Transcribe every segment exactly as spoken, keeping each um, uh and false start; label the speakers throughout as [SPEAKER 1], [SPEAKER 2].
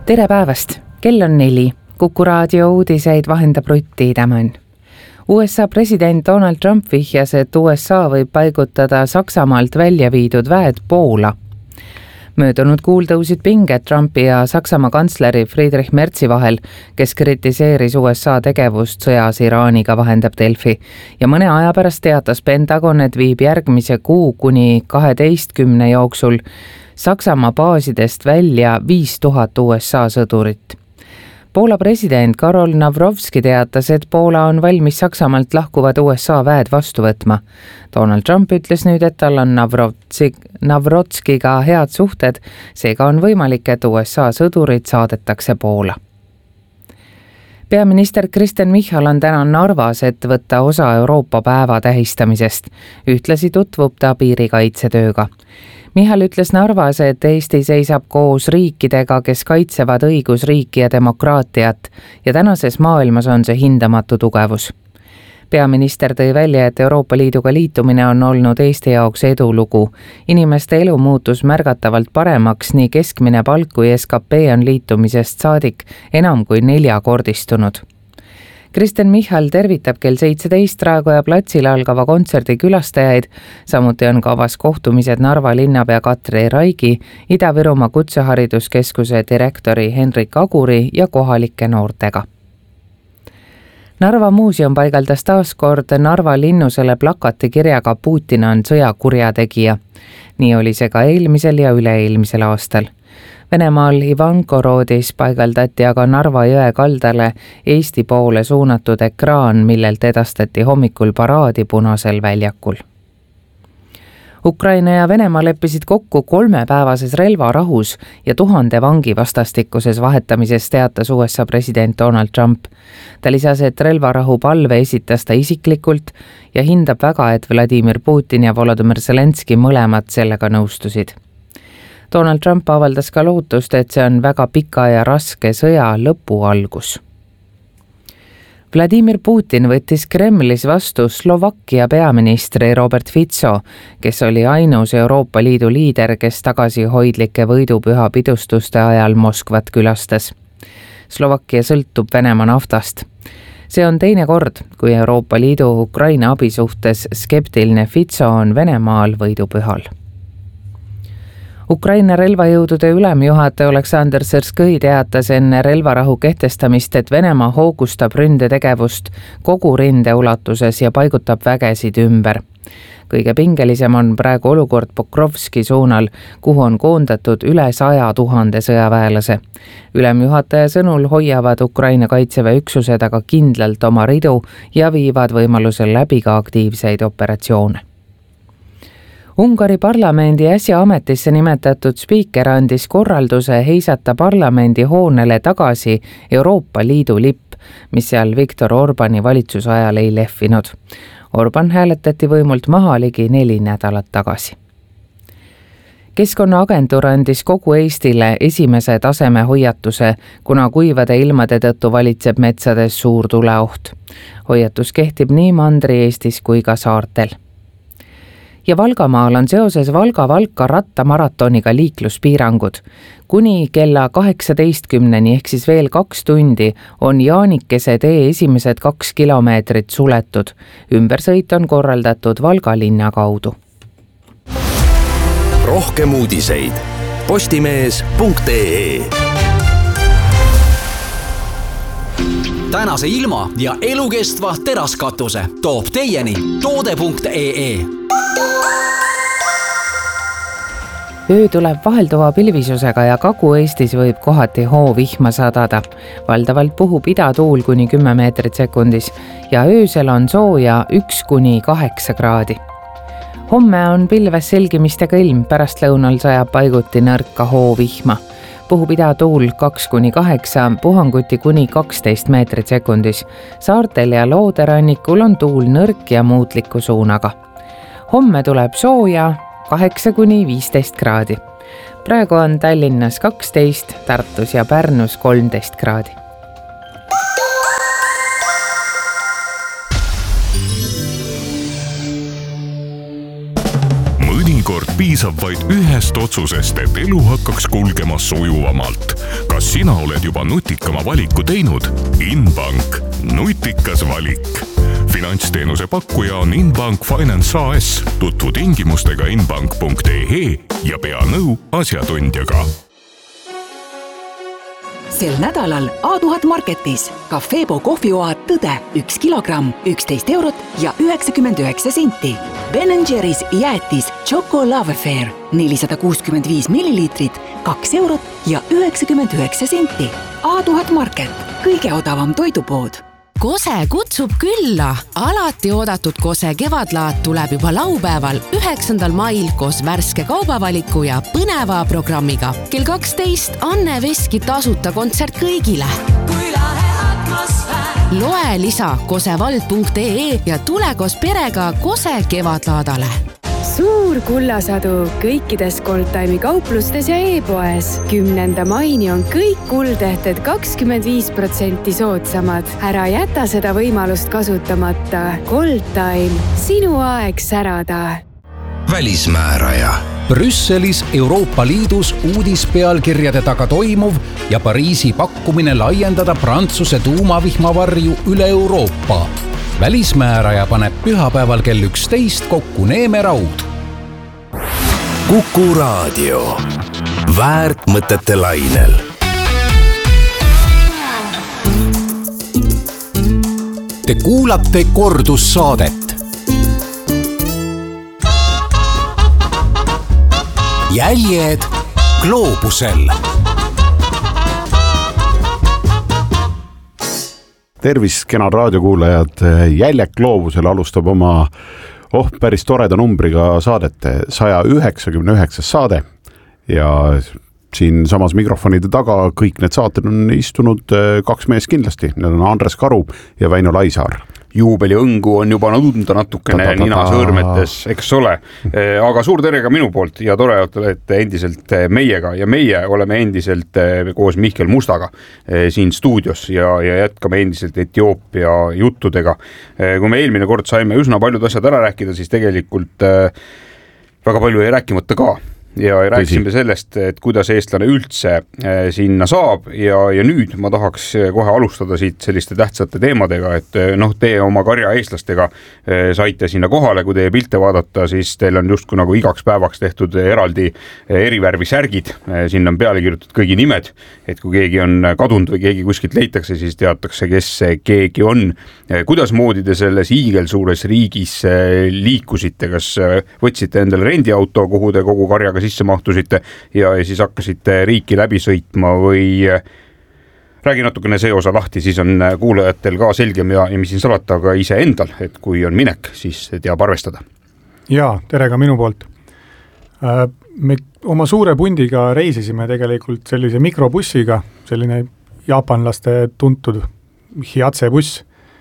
[SPEAKER 1] Tere päevast! Kell on neli. Kuku raadio uudiseid vahendab Rutti Tämän. U S A president Donald Trump vihjas, et U S A võib paigutada Saksamaalt välja viidud väed Poola. Möödunud kuul tõusid pinged Trumpi ja Saksamaa kantsleri Friedrich Merzi vahel, kes kritiseeris U S A tegevust sõjas Iraaniga, vahendab Delfi. Ja mõne aja pärast teatas Pentagon, et viib järgmise kuu kuni kaheteistkümne jooksul Saksamaa baasidest välja viis tuhat U S A sõdurit. Poola president Karol Nawrocki teatas, et Poola on valmis Saksamaalt lahkuvad U S A väed vastu võtma. Donald Trump ütles nüüd, et tal on Nawrockiga head suhted, seega on võimalik, et U S A sõdurid saadetakse Poola. Peaminister Kristen Michal on täna Narvas, et võtta osa Euroopa päeva tähistamisest. Ühtlasi tutvub ta piirikaitsetööga. Michal ütles Narvas, et Eesti seisab koos riikidega, kes kaitsevad õigusriiki ja demokraatiat ja tänases maailmas on see hindamatu tugevus. Peaminister tõi välja, et Euroopa Liiduga liitumine on olnud Eesti jaoks edulugu. Inimeste elu muutus märgatavalt paremaks, nii keskmine palk kui S K P on liitumisest saadik enam kui neljakordistunud. Kristen Michal tervitab kell seitseteist Raekoja platsil algava kontserdi külastajaid, samuti on kavas kohtumised Narva linnapea Katri Raigi, Ida-Virumaa kutsehariduskeskuse direktori Henrik Aguri ja kohalike noortega. Narva muuseum paigaldas taas kord Narva linnusele plakati kirjaga Putin on sõjakurjategija. Nii oli see ka eelmisel ja üle-eelmisel aastal. Venemaal Ivankorodis paigaldati aga Narva jõe kaldale Eesti poole suunatud ekraan, millelt edastati hommikul paraadi Punasel väljakul. Ukraina ja Venemaa leppisid kokku kolmepäevases relvarahus ja tuhande vangi vastastikuses vahetamises, teatas U S A president Donald Trump. Ta lisas, et relvarahu palve esitas ta isiklikult ja hindab väga, et Vladimir Putin ja Volodymyr Zelenski mõlemad sellega nõustusid. Donald Trump avaldas ka lootust, et see on väga pika ja raske sõja lõpu algus. Vladimir Putin võttis Kremlis vastu Slovakkia peaministri Robert Fico, kes oli ainus Euroopa Liidu liider, kes tagasihoidlike võidupüha pidustuste ajal Moskvat külastas. Slovakkia sõltub Venemaa naftast. See on teine kord, kui Euroopa Liidu Ukraina abi suhtes skeptiline Fico on Venemaal võidupühal. Ukraina relvajõudude ülemjuhataja Oleksandr Syrskõi teatas enne relvarahu kehtestamist, et Venemaa hoogustab ründetegevust kogu rinde ulatuses ja paigutab vägesid ümber. Kõige pingelisem on praegu olukord Pokrovski suunal, kuhu on koondatud üle saja tuhande sõjaväelase. Ülemjuhataja sõnul hoiavad Ukraina kaitseväe üksused aga kindlalt oma ridu ja viivad võimalusel läbi ka aktiivseid operatsioone. Ungari parlamendi äsja ametisse nimetatud spiiker andis korralduse heisata parlamendi hoonele tagasi Euroopa Liidu lipp, mis seal Viktor Orbani valitsuse ajal ei lehvinud. Orban hääletati võimult maha ligi neli nädalat tagasi. Keskkonnaagentuur andis kogu Eestile esimese taseme hoiatuse, kuna kuivade ilmade tõttu valitseb metsades suur tuleoht. Hoiatus kehtib nii Mandri-Eestis kui ka saartel. Ja Valgamaal on seoses Valga-Valka rattamaratoniga liikluspiirangud. Kuni kella kaheksateistkümneni ehk siis veel kaks tundi on Jaanikese tee esimesed kaks kilomeetrit suletud. Ümbersõit on korraldatud Valga linna kaudu.
[SPEAKER 2] Rohkem uudiseid postimees punkt ee. Tänase ilma ja elukestva teraskatuse toob teieni toode punkt ee.
[SPEAKER 1] Öö tuleb vahelduva pilvisusega ja Kagu-Eestis võib kohati hoovihma sadada. Valdavalt puhub idatuul kuni kümme meetrit sekundis ja öösel on sooja üks kuni kaheksa kraadi. Homme on pilves selgimistega ilm, pärast lõunal sajab paiguti nõrka hoovihma. Puhub idatuul kaks kuni kaheksa, puhanguti kuni kaksteist meetrit sekundis. Saartel ja looderannikul on tuul nõrk ja muutliku suunaga. Homme tuleb sooja kaheksa kuni viisteist kraadi. Praegu on Tallinnas kaksteist, Tartus ja Pärnus kolmteist kraadi.
[SPEAKER 3] Mõnikord piisab piisab vaid ühest otsusest, et elu hakkaks kulgema sujuvamalt. Kas sina oled juba nutikama valiku teinud? Inbank. Nutikas valik. Finantsteenuse pakkuja on Inbank Finance A S. Tutvu tingimustega inbank punkt e e ja pea nõu asjatundjaga.
[SPEAKER 4] Sel nädalal A tuhat Marketis Cafebo kohvioad Tõde üks kilogramm, üksteist eurot ja üheksakümmend üheksa senti. Ben and Jerry's jäätis Choco Love Affair nelisada kuuskümmend viis milliliitrit, kaks eurot ja üheksakümmend üheksa senti. A tuhat Market, kõige odavam toidupood.
[SPEAKER 5] Kose kutsub külla. Alati oodatud Kose kevadlaat tuleb juba laupäeval üheksandal mail koos värske kaubavaliku ja põneva programmiga. Kell kaksteist Anne Veski tasuta kontsert kõigile. Kui lahe atmosfäär. Loe lisa kosevald punkt e e ja tule koos perega Kose kevadlaadale.
[SPEAKER 6] Suur kullasadu kõikides Goldtime'i kauplustes ja e-poes. Kümnenda maini on kõik kuldehted kakskümmend viis protsenti soodsamad. Ära jäta seda võimalust kasutamata. Goldtime, sinu aeg särada.
[SPEAKER 7] Välismääraja. Brüsselis Euroopa Liidus uudispealkirjade taga toimuv ja Pariisi pakkumine laiendada Prantsuse tuumavihmavarju üle Euroopa. Välismääraja paneb pühapäeval kell üksteist kokku Neemeraud.
[SPEAKER 8] Kuku Raadio. Väärt mõtete lainel.
[SPEAKER 7] Te kuulate kordussaadet. Jäljed gloobusel.
[SPEAKER 9] Tervis, kenad raadiokuulajad. Jäljed gloobusel alustab oma oh, päris toreda numbriga saadet, sada üheksakümmend üheksa saade ja siin samas mikrofonide taga kõik need saated on istunud kaks meest kindlasti. Need on Andres Karu ja Väino Laisaar.
[SPEAKER 10] Juubeli õngu on juba nõudnud natukene nina sõõrmetes, eks ole. Aga suur tere ka minu poolt ja tore, et olete endiselt meiega ja meie oleme endiselt koos Mihkel Mustaga siin stuudios ja, ja jätkame endiselt Etioopia juttudega. Kui me eelmine kord saime üsna paljud asjad ära rääkida, siis tegelikult väga palju ei rääkimata ka. Ja rääksime sellest, et kuidas eestlane üldse sinna saab ja, ja nüüd ma tahaks kohe alustada siit selliste tähtsate teemadega, et noh, teie oma karja eestlastega saite sinna kohale, kui teie pilte vaadata, siis teil on justkui nagu igaks päevaks tehtud eraldi erivärvi särgid, sinna on peale kirjutatud kõigi nimed, et kui keegi on kadunud või keegi kuskilt leitakse, siis teatakse, kes keegi on. Kuidas moodi te selles hiigelsuures riigis liikusite, kas võtsite endale rendiauto, kuhu te kogu karjaga sisse mahtusite ja siis hakkasite riiki läbi sõitma või räägi natukene see osa lahti, siis on kuulajatel ka selgem ja, ja mis siin salata, aga ise endal, et kui on minek, siis teab arvestada.
[SPEAKER 11] Jaa, tere ka minu poolt. Me oma suure pundiga reisisime tegelikult sellise mikrobussiga, selline jaapanlaste tuntud Hiatse buss.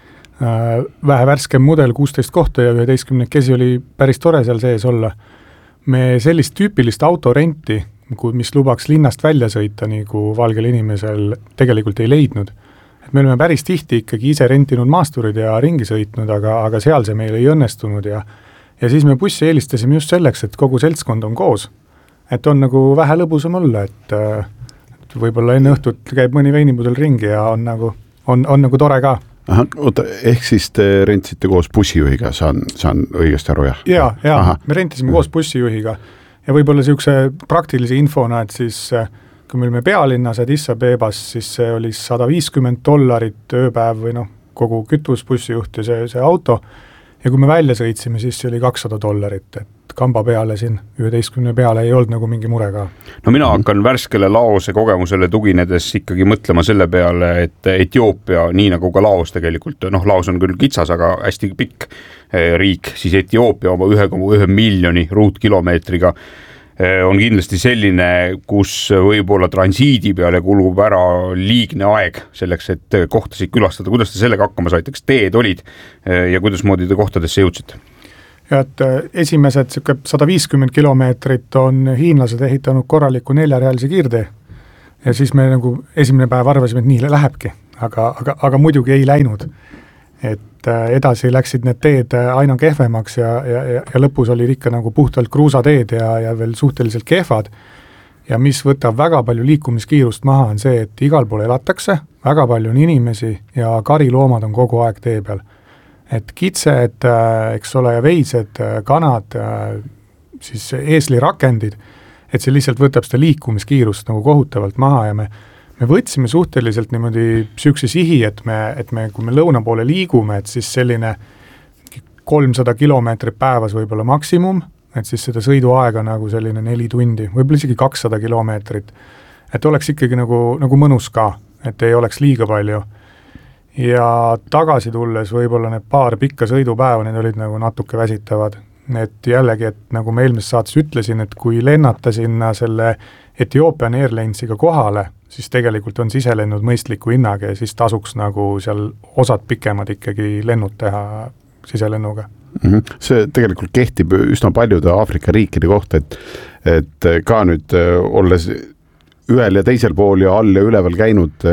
[SPEAKER 11] Vähe värskem mudel, kuusteist kohta ja üheteistkümnekesi oli päris tore seal sees olla. Me sellist tüüpilist autorenti, mis lubaks linnast välja sõita, nagu valgel inimesel tegelikult ei leidnud. Et me oleme päris tihti ikkagi ise rentinud maasturid ja ringi sõitnud, aga, aga seal see meil ei õnnestunud ja, ja siis me bussi eelistasime just selleks, et kogu seltskond on koos. Et on nagu vähe lõbusam olla, et, et võib-olla enne õhtut käib mõni veinipudel ringi ja on nagu, on, on nagu tore ka.
[SPEAKER 9] Aha, oota, ehk siis te rentsite koos bussijuhiga, saan, saan õigesti aru, jah?
[SPEAKER 11] Jaa, jaa, me rentisime koos bussijuhiga ja võib-olla siukse praktilise infona, et siis kui me olime pealinnas Addis Abebas, siis see oli sada viiskümmend dollarit ööpäev või noh, kogu kütus bussijuht ja see, see auto ja kui me välja sõitsime, siis see oli kakssada dollarit, et kamba peale siin, üheteistkümne peale ei olnud nagu mingi mure ka.
[SPEAKER 10] No mina hakkan värskele Laose kogemusele tuginedes ikkagi mõtlema selle peale, et Etioopia, nii nagu ka Laos tegelikult, noh Laos on küll kitsas, aga hästi pikk riik, siis Etioopia oma ühe koma ühe miljoni ruutkilomeetriga on kindlasti selline, kus võib-olla transiidi peale kulub ära liigne aeg selleks, et kohtasid külastada. Kuidas te sellega hakkama saite, kas teed olid ja kuidas moodi te kohtadesse jõudsite?
[SPEAKER 11] Ja et esimesed sada viiskümmend kilomeetrit on hiinlased ehitanud korraliku neljarealise kiirtee ja siis me nagu esimene päev arvasime, et nii lähebki, aga, aga, aga muidugi ei läinud. et edasi läksid need teed aina kehvemaks ja, ja, ja lõpus olid ikka nagu puhtalt kruusateed ja, ja veel suhteliselt kehvad. Ja mis võtab väga palju liikumiskiirust maha on see, et igal pool elatakse, väga palju on inimesi ja kariloomad on kogu aeg tee peal. Et kitsed, eks ole, ja veised, kanad, siis eeslirakendid, et see lihtsalt võtab seda liikumiskiirust nagu kohutavalt maha ja me Me võtsime suhteliselt niimoodi psükse sihi, et me, et me, kui me lõuna poole liigume, et siis selline kolmsada kilomeetrit päevas võib-olla maksimum, et siis seda sõiduaega nagu selline neli tundi, võib-olla isegi kakssada kilomeetrit, et oleks ikkagi nagu, nagu mõnus ka, et ei oleks liiga palju. Ja tagasi tulles võib-olla need paar pikka sõidupäeva, need olid nagu natuke väsitavad. Et jällegi, et nagu ma eelmises saates ütlesin, et kui lennata sinna selle Ethiopian Airlinesiga kohale, siis tegelikult on siselennud mõistliku hinnaga ja siis tasuks nagu seal osad pikemad ikkagi lennud teha siselennuga.
[SPEAKER 9] Mm-hmm. See tegelikult kehtib üsna paljude Aafrika riikide kohta, et, et ka nüüd olles ühel ja teisel pool ja all ja üleval käinud,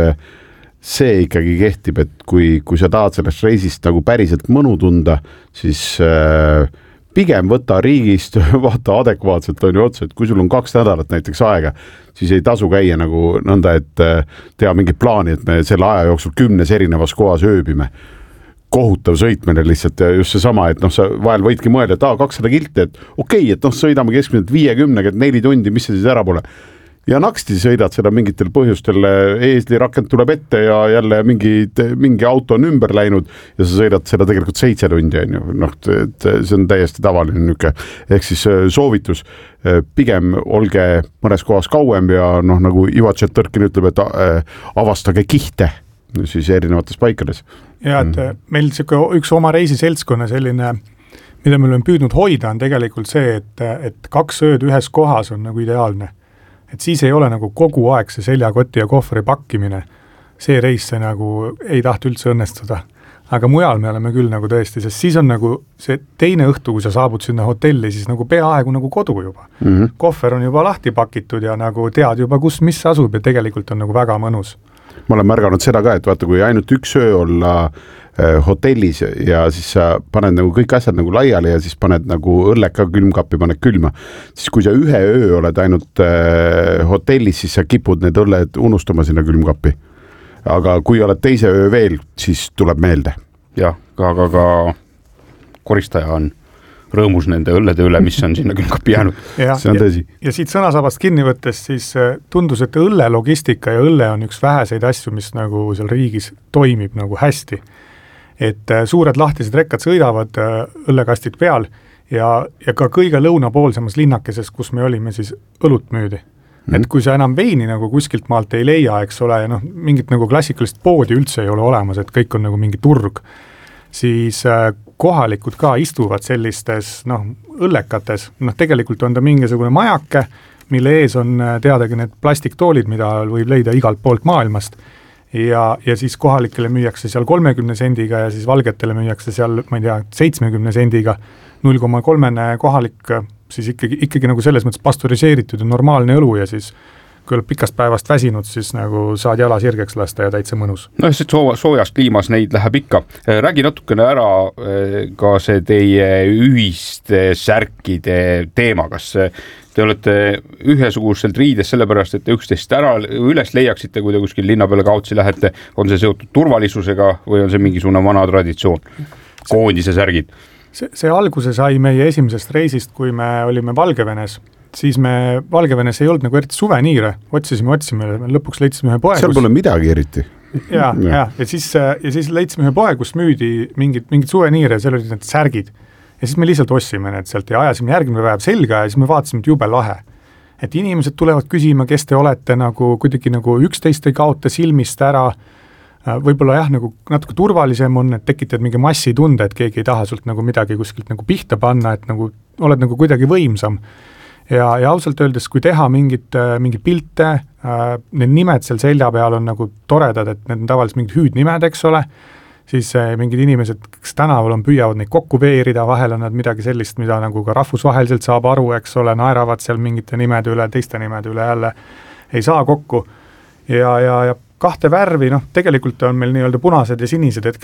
[SPEAKER 9] see ikkagi kehtib, et kui, kui sa tahad sellest reisist nagu päriselt mõnu tunda, siis äh, pigem võta riigist, vaata adekvaatselt on ju otsa, et kui sul on kaks nädalat näiteks aega, siis ei tasu käia nagu nõnda, et teha mingi plaani, et me selle aja jooksul kümnes erinevas kohas ööbime. Kohutav sõitmine lihtsalt ja just see sama, et noh, sa vahel võidki mõelda, et aa, kakssada kilti, et okei, et noh, sõidame keskmiselt viiekümnega, et neli tundi, mis see siis ära pole. Ja naksti sõidad seda mingitel põhjustel, eesli rakend tuleb ette ja jälle mingi, mingi auto on ümber läinud ja sa sõidad seda tegelikult seitse tundi, on ju. Noh, et see on täiesti tavaline nüke. Ehk siis soovitus, pigem olge mõnes kohas kauem ja noh, nagu Ivo Tšetõrkin ütleb, et avastage kihte siis erinevates paikades.
[SPEAKER 11] Ja, et mm. meil üks oma reisiseltskonna selline, mida me oleme püüdnud hoida, on tegelikult see, et, et kaks ööd ühes kohas on nagu ideaalne. Et siis ei ole nagu kogu aeg see seljakoti ja kohvri pakkimine. See reis see nagu ei tahta üldse õnnestuda. Aga mujal me oleme küll nagu tõesti, sest siis on nagu see teine õhtu, kui sa saabud sinna hotelli, siis nagu peaaegu nagu kodu juba. Mm-hmm. Kohver on juba lahti pakitud ja nagu tead juba, kus mis asub ja tegelikult on nagu väga mõnus.
[SPEAKER 9] Ma olen märganud seda ka, et vaata, kui ainult üks öö olla hotellis ja siis sa paned nagu kõik asjad nagu laiali ja siis paned nagu õlleka külmkappi, paned külma. Siis kui sa ühe öö oled ainult hotellis, siis sa kipud need õlled unustama sinna külmkappi. Aga kui oled teise öö veel, siis tuleb meelde.
[SPEAKER 10] Jah, aga ka koristaja on rõõmus nende õllede üle, mis on sinna külmkappi jäänud.
[SPEAKER 11] Ja,
[SPEAKER 9] see on tõsi.
[SPEAKER 11] Ja, ja siit sõnasabast kinni võttes siis tundus, et õlle logistika ja õlle on üks väheseid asju, mis nagu seal riigis toimib nagu hästi. Et suured lahtised rekkad sõidavad õllekastid peal ja, ja ka kõige lõunapoolsemas linnakeses, kus me olime, siis õlut müüdi. Mm. Et kui sa enam veini nagu kuskilt maalt ei leia, eks ole, ja noh, mingit nagu klassikalist poodi üldse ei ole olemas, et kõik on nagu mingi turg, siis kohalikud ka istuvad sellistes noh, õllekates, noh tegelikult on ta mingisugune majake, mille ees on teadagi need plastiktoolid, mida võib leida igalt poolt maailmast. Ja, ja siis kohalikele müüakse seal kolmekümne sendiga ja siis valgetele müüakse seal, ma ei tea, seitsmekümne sendiga, null koma kolm kohalik, siis ikkagi, ikkagi nagu selles mõttes pastöriseeritud ja normaalne õlu ja siis kui oled pikast päevast väsinud, siis nagu saad jala sirgeks lasta ja täitsa mõnus.
[SPEAKER 10] No see soo, soojas kliimas neid läheb ikka. Räägi natukene ära ka see teie ühiste särkide teema, kas te olete ühesuguselt riides sellepärast, et te üksteist ära üles leiaksite, kui te kuskil linna peale kaotsi lähete, on see seotud turvalisusega või on see mingisugune vana traditsioon? Koondise särgid?
[SPEAKER 11] See, see alguse sai meie esimesest reisist, kui me olime Valgevenes, siis me Valgevenes ei olnud nagu eriti suveniire, otsisime, otsime, lõpuks leidsime ühe poe.
[SPEAKER 9] Seal pole midagi eriti.
[SPEAKER 11] Ja, ja, ja, siis, ja siis leidsime ühe poe, kus müüdi mingid, mingid suveniire ja seal olid need särgid. Ja siis me lihtsalt ossime need sealt ja ajasime järgmine päev selga ja siis me vaatasime, et jube lahe. Et inimesed tulevad küsima, kes te olete nagu kuidagi nagu üksteist ei kaota silmist ära, võib-olla jah, nagu natuke turvalisem on, et tekitad mingi massi tunde, et keegi ei taha sult nagu midagi kuskilt nagu pihta panna, et nagu oled nagu kuidagi võimsam. Ja, ja ausalt öeldes, kui teha mingit, mingit pilte, need nimed seal selja peal on nagu toredad, et need on tavaliselt mingid hüüdnimed, eks ole, siis mingid inimesed, kes tänaval on, püüavad neid kokku veerida, vahel on nad midagi sellist, mida nagu ka rahvusvaheliselt saab aru, eks ole, naeravad seal mingite nimede üle, teiste nimede üle jälle ei saa kokku. Ja, ja, ja kahte värvi, noh, tegelikult on meil nii-öelda punased ja sinised hetkel